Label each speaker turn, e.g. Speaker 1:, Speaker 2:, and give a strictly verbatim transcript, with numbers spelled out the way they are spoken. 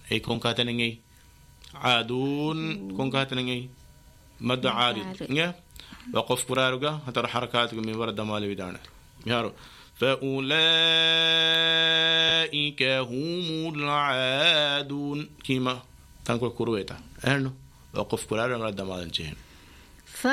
Speaker 1: أي كون كاتنين عادون كون كاتنين مد عارض يا وقف قرارجا هتر حركات من ورد مال بيدانا يارو فأولئك هم العادون كيما تنقل كرويتا أهنو وقف قرارجا ورد مال الجهن